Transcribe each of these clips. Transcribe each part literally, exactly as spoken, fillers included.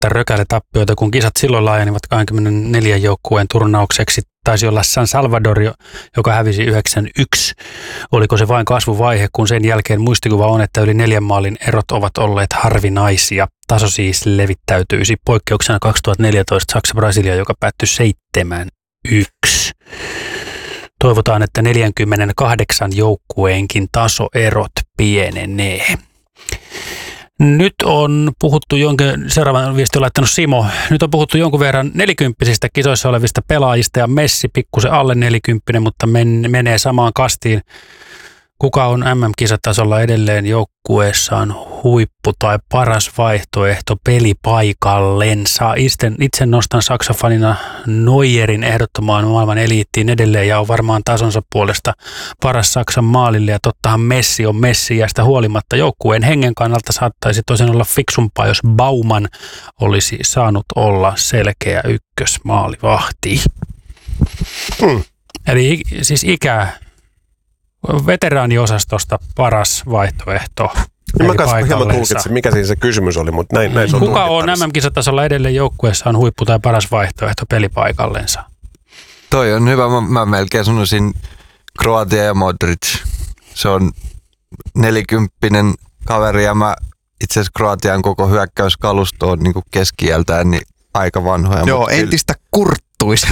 välttämättä rökäletappiota, kun kisat silloin laajenivat kaksikymmentäneljä joukkueen turnaukseksi. Taisi olla San Salvador, joka hävisi yhdeksän yksi. Oliko se vain kasvuvaihe, kun sen jälkeen muistikuva on, että yli neljän maalin erot ovat olleet harvinaisia. Taso siis levittäytyisi poikkeuksena kaksituhattaneljätoista Saksa-Brasilia, joka päättyi seitsemän yksi. Toivotaan, että neljäkymmentäkahdeksan joukkueenkin tasoerot pienenee. Nyt on puhuttu jonkin, seuraavan viesti on laittanut Simo, nyt on puhuttu jonkun verran nelikymppisistä kisoissa olevista pelaajista ja Messi pikkusen alle nelikymppinen, mutta men, menee samaan kastiin. Kuka on M M-kisatasolla edelleen joukkueessaan huippu tai paras vaihtoehto pelipaikallensa? Itse, itse nostan Saksa-fanina Neuerin ehdottomaan maailman eliittiin edelleen ja on varmaan tasonsa puolesta paras Saksan maalille. Ja tottahan Messi on Messi ja sitä huolimatta joukkueen hengen kannalta saattaisi tosin olla fiksumpaa, jos Bauman olisi saanut olla selkeä ykkösmaalivahti. Hmm. Eli siis ikää. Veteraaniosastosta paras vaihtoehto. No mä kanssa hieman tulkitsin, mikä siinä se kysymys oli, mutta näin, näin se on. Kuka on M M-kisatasolla edelleen joukkueessaan huippu tai paras vaihtoehto pelipaikallensa? Toi on hyvä. Mä, mä melkein sanoisin Kroatia ja Modric. Se on nelikymppinen kaveri ja mä itse asiassa Kroatian koko hyökkäyskalusto on niin keski-iältään niin aika vanhoja. Joo, entistä kurttuista.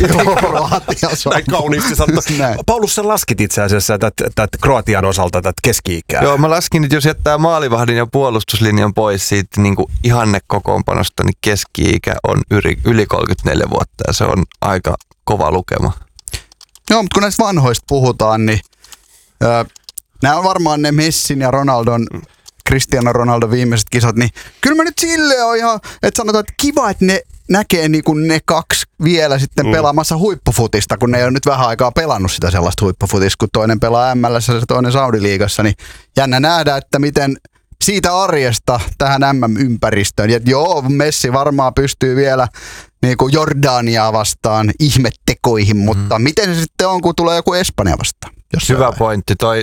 Näin kauniisti sanottu. Paulus, sä laskit itse asiassa tätä Kroatian osalta tätä keski-ikää. Joo, mä laskin, että jos jättää maalivahdin ja puolustuslinjan pois siitä niin kuin ihannekokoonpanosta, niin keski-ikä on yli, yli kolmekymmentäneljä vuotta ja se on aika kova lukema. Joo, mutta kun näistä vanhoista puhutaan, niin äh, nämä on varmaan ne Messin ja Ronaldon, Cristiano Ronaldo viimeiset kisat, niin kyllä mä nyt silleen on ihan, että sanotaan, että kiva, että ne näkee niin kuin ne kaksi vielä sitten mm. pelaamassa huippufutista, kun ne ei ole nyt vähän aikaa pelannut sitä sellaista huippufutista, kun toinen pelaa M L:ssä ja toinen Saudi-liigassa, niin jännä nähdä, että miten siitä arjesta tähän M M-ympäristöön. Ja joo, Messi varmaan pystyy vielä niin kuin Jordaniaa vastaan ihmettekoihin, mutta mm. miten se sitten on, kun tulee joku Espanja vastaan? Hyvä pointti. Toi,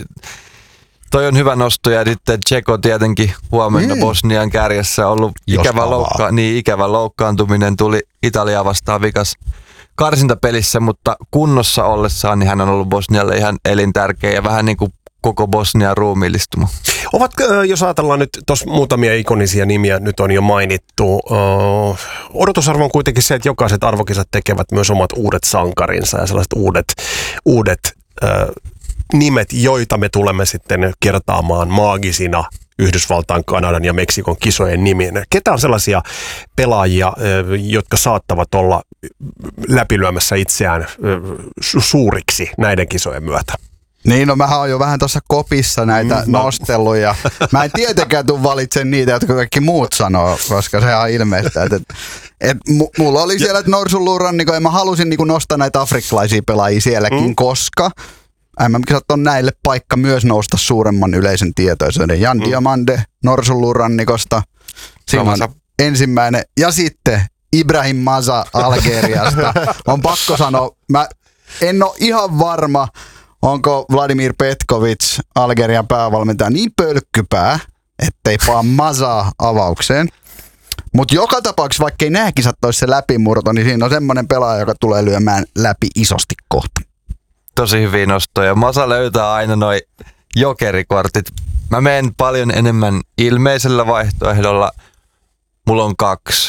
toi on hyvä nosto ja sitten Tseko tietenkin huomenna mm. Bosnian kärjessä ollut ikävä, loukka- niin, ikävä loukkaantuminen tuli Italiaa vastaan vikas karsintapelissä, mutta kunnossa ollessaan niin hän on ollut Bosnialle ihan elintärkeä ja vähän niin kuin koko Bosnian ruumiillistuma. Ovat, jos ajatellaan nyt, tuossa muutamia ikonisia nimiä nyt on jo mainittu. Uh, odotusarvo on kuitenkin se, että jokaiset arvokisat tekevät myös omat uudet sankarinsa ja sellaiset uudet, uudet uh, nimet, joita me tulemme sitten kertaamaan maagisina Yhdysvaltain, Kanadan ja Meksikon kisojen nimien. Ketä on sellaisia pelaajia, jotka saattavat olla läpilyömässä itseään suuriksi näiden kisojen myötä? Niin, no mähän oon jo vähän tuossa kopissa näitä mm, nostellut ja mä en tietenkään tule valitsen niitä, jotka kaikki muut sanoo, koska se on ilmeistä. Et, et, et, mulla oli siellä Norsunluurannikko ja mä halusin niinku nostaa näitä afrikkalaisia pelaajia sielläkin, mm. koska M M-kisat on näille paikka myös nousta suuremman yleisön tietoisuuden. Jan mm. Diamande Norsunluurannikosta, siinä on ensimmäinen. Ja sitten Ibrahim Maza Algeriasta. On pakko sanoa, mä en ole ihan varma, onko Vladimir Petkovic, Algerian päävalmentaja, niin pölkkypää, ettei paa Mazaa avaukseen. Mutta joka tapauksessa, vaikka ei nämä kisat olisi se läpimurto, niin siinä on semmoinen pelaaja, joka tulee lyömään läpi isosti kohta. Tosi hyviä nostoja. Masa löytää aina noi jokerikortit. Mä menen paljon enemmän ilmeisellä vaihtoehdolla. Mulla on kaksi.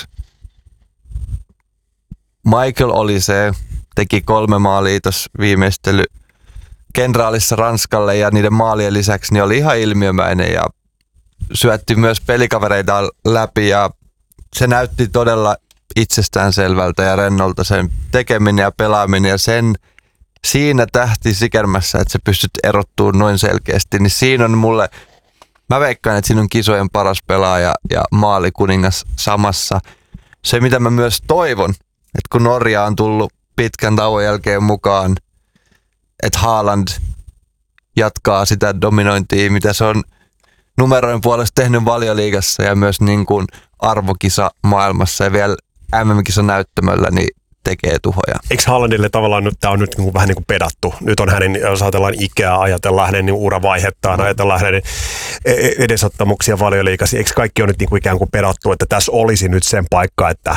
Michael oli se, teki kolme maalia tuossa viimeistely kenraalissa Ranskalle ja niiden maalien lisäksi niin oli ihan ilmiömäinen ja syötti myös pelikavereita läpi ja se näytti todella itsestäänselvältä ja rennolta sen tekeminen ja pelaaminen ja sen siinä tähti sikermässä, että sä pystyt erottumaan noin selkeästi, niin siinä on mulle, mä veikkaan, että siinä on kisojen paras pelaaja ja maalikuningas samassa. Se mitä mä myös toivon, että kun Norja on tullut pitkän tauon jälkeen mukaan, että Haaland jatkaa sitä dominointia, mitä se on numeroin puolesta tehnyt Valioliigassa ja myös niin kuin arvokisa maailmassa ja vielä M M-kisa näyttämöllä, niin tekee tuhoja. Eikö Haalandille tavallaan nyt, tämä on nyt niin vähän niin kuin pedattu? Nyt on hänen, jos ajatellaan ikää, ajatellaan hänen niin uravaihetta, ajatellaan hänen edesottamuksia Valioliigassa. Eikö kaikki on nyt niin kuin ikään kuin pedattu, että tässä olisi nyt sen paikka, että...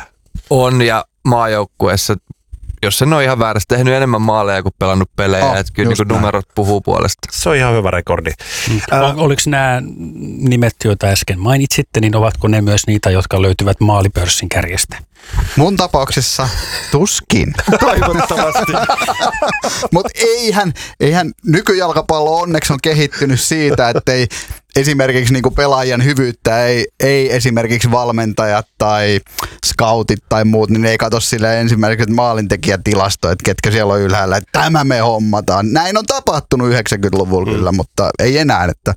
On, ja maajoukkueessa, jos sen on ihan väärästi, tehnyt enemmän maaleja kuin pelannut pelejä, oh, että kyllä niin numerot puhuu puolesta. Se on ihan hyvä rekordi. Mm. Ol, oliko nämä nimet, joita äsken mainitsitte, niin ovatko ne myös niitä, jotka löytyvät maalipörssin kärjestä? Mun tapauksessa tuskin. Toivottavasti. Mutta eihän, eihän nykyjalkapallo onneksi on kehittynyt siitä, että ei esimerkiksi niinku pelaajien hyvyyttä ei, ei esimerkiksi valmentajat tai scoutit tai muut, niin ne ei katso sille ensimmäiseksi maalintekijätilastoja, että ketkä siellä on ylhäällä, että tämä me hommataan. Näin on tapahtunut yhdeksänkymmentäluvulla mm. kyllä, mutta ei enää. Että.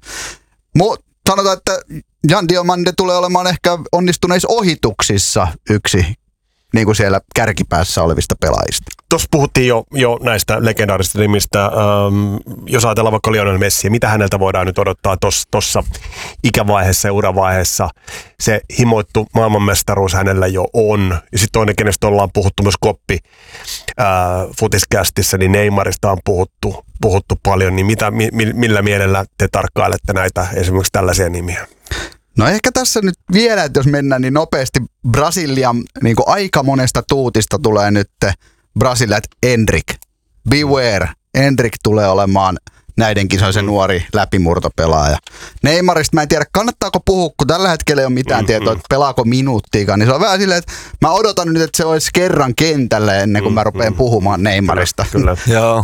Mut sanotaan, että Jan Diomande tulee olemaan ehkä onnistuneissa ohituksissa yksi niin kuin siellä kärkipäässä olevista pelaajista. Tuossa puhuttiin jo, jo näistä legendaarisista nimistä. Ähm, jos ajatellaan vaikka Lionel Messiä, mitä häneltä voidaan nyt odottaa tuossa ikävaiheessa ja uravaiheessa? Se himoittu maailmanmestaruus hänellä jo on. Ja sitten toinen, kenestä ollaan puhuttu myös Koppi äh, Futiscastissa, niin Neymarista on puhuttu, puhuttu paljon. Niin mitä, mi, millä mielellä te tarkkailette näitä esimerkiksi tällaisia nimiä? No ehkä tässä nyt vielä, että jos mennään niin nopeasti, Brasilian niin kuin aika monesta tuutista tulee nyt Brasiliat Endrick. Beware, Endrick tulee olemaan näiden kisojen se nuori läpimurtopelaaja. Neymarista mä en tiedä, kannattaako puhua, kun tällä hetkellä ei ole mitään mm-hmm. tietoa, että pelaako minuuttiikaan. Niin se on vähän silleen, että mä odotan nyt, että se olisi kerran kentälle ennen kuin mä rupean mm-hmm. puhumaan Neymarista. Kyllä, kyllä. Joo.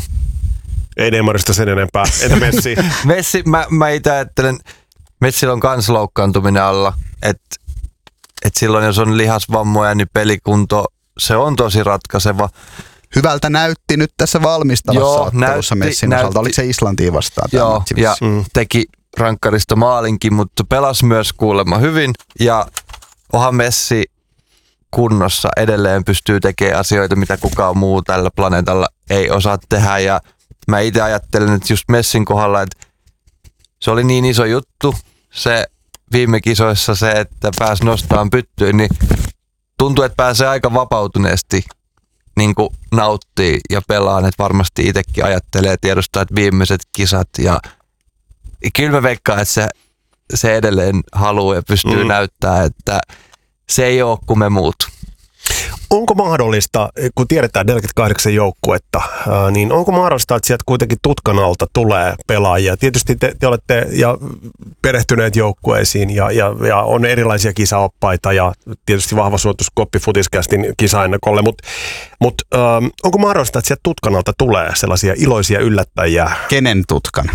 Ei Neymarista sen enempää. Entä Messi? Messi, mä, mä itse ajattelen, Messillä on kans loukkaantuminen alla, että et silloin jos on lihasvammoja, niin pelikunto, se on tosi ratkaiseva. Hyvältä näytti nyt tässä valmistavassa Joo, ottelussa näytti, Messin näytti. osalta. Oliko se Islantiin vastaan? Joo, ja mm. teki rankkarista maalinkin, mutta pelasi myös kuulemma hyvin. Ja onhan Messi kunnossa edelleen pystyy tekemään asioita, mitä kukaan muu tällä planeetalla ei osaa tehdä. Ja mä itse ajattelen, että just Messin kohdalla, että se oli niin iso juttu, se viime kisoissa se, että pääsi nostamaan pyttyyn, niin tuntuu, että pääsee aika vapautuneesti niin kuin nauttii ja pelaa, että varmasti itsekin ajattelee tiedostaa, että viimeiset kisat ja kyllä mä veikkaan, että se, se edelleen haluaa ja pystyy mm. näyttämään, että se ei ole kuin me muut. Onko mahdollista, kun tiedetään neljäkymmentäkahdeksan joukkuetta, niin onko mahdollista, että sieltä kuitenkin tutkan alta tulee pelaajia? Tietysti te, te olette ja perehtyneet joukkueisiin ja, ja, ja on erilaisia kisaoppaita ja tietysti vahva suotus Koppi Futiscastin kisaennakolle, mutta mut, ähm, onko mahdollista, että sieltä tutkan alta tulee sellaisia iloisia yllättäjiä? Kenen tutkan?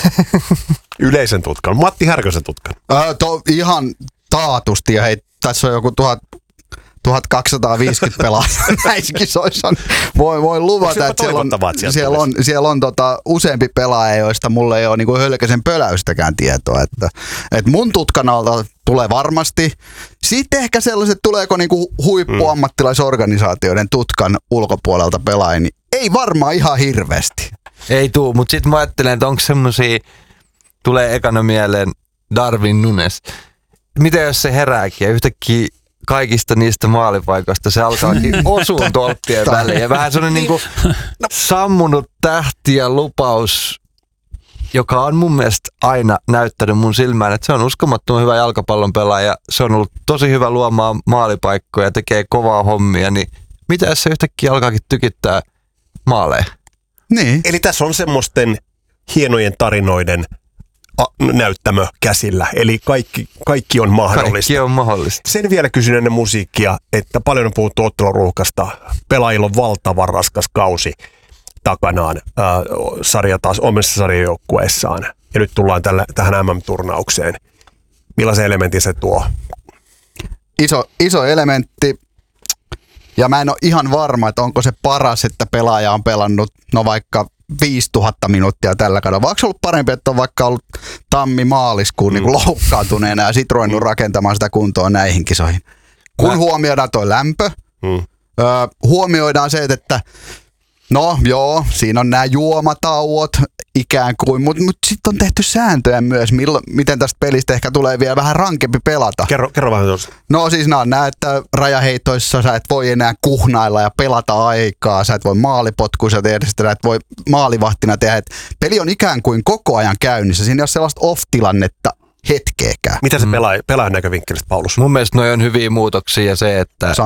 Yleisen tutkan, Matti Härkösen tutkan. Äh, to, ihan taatusti ja hei, tässä on joku tuhat tuhatkaksisataaviisikymmentä pelaajaa näissä kisoissa. Voin, voin luvata, että siellä on, siellä on, siellä on tota useampi pelaaja, joista mulla ei ole niinku hölkäsen pöläystäkään tietoa. Että, että mun tutkan alta tulee varmasti. Sitten ehkä sellaiset, tuleeko niinku huippuammattilaisorganisaatioiden tutkan ulkopuolelta pelaajia, niin ei varmaan ihan hirveästi. Ei tuu, mutta sitten mä ajattelen, että onko semmosia, tulee ekana mieleen Darwin Nunes. Mitä jos se herääkin ja yhtäkkiä kaikista niistä maalipaikoista se alkaakin osuun tolppien väliin. Ja vähän sellainen niin kuin sammunut tähti ja lupaus, joka on mun mielestä aina näyttänyt mun silmään, että se on uskomattoman hyvä jalkapallon pelaaja. Se on ollut tosi hyvä luomaan maalipaikkoja ja tekee kovaa hommia. Niin mitä jos se yhtäkkiä alkaakin tykittää maaleja? Niin. Eli tässä on semmoisten hienojen tarinoiden näyttämö käsillä. Eli kaikki, kaikki on mahdollista. Kaikki on mahdollista. Sen vielä kysyn ennen musiikkia, että paljon on puhuttu otteluruuhkasta. Pelaajilla on valtavan raskas kausi takanaan äh, sarja taas omissa sarjajoukkueissaan. Ja nyt tullaan tälle, tähän M M-turnaukseen. Millaisen elementin se tuo? Iso, iso elementti. Ja mä en ole ihan varma, että onko se paras, että pelaaja on pelannut no vaikka viisituhatta minuuttia tällä kaudella. Vaikka se ollut parempi, että on vaikka ollut tammi-maaliskuun mm. niin loukkaantuneena ja sit ruvennut mm. rakentamaan sitä kuntoa näihin kisoihin. Kun Mä... huomioidaan toi lämpö, mm. ö, huomioidaan se, että no joo, siinä on nämä juomatauot, ikään kuin, mutta mut sitten on tehty sääntöjä myös, millo, miten tästä pelistä ehkä tulee vielä vähän rankempi pelata. Kerro, kerro vähän tuosta. No siis nämä on nää, että rajaheitoissa sä et voi enää kuhnailla ja pelata aikaa, sä et voi maalipotkuissa tehdä sitä, sä et voi maalivahtina tehdä. Et peli on ikään kuin koko ajan käynnissä, siinä ei ole sellaista off-tilannetta hetkeäkään. Mitä se pelaa, pelaajan näkövinkkelistä, Paulus? Mun mielestä noi on hyviä muutoksia ja se, että